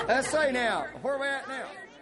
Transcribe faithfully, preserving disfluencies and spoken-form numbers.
Let's say now, where are we at now?